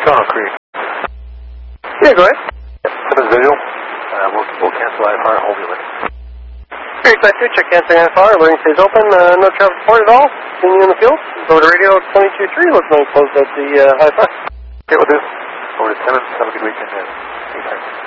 Toronto Creek. Yeah, go ahead. Simmons visual. We'll cancel IFR and hold the alert. Great, I do check canceling IFR. Alerting stays open. No traffic report at all. Continue in the field. Go to radio 22.3. Looks like closed at the IFR. Okay, we'll do. Over to Simmons. Have a good weekend, man.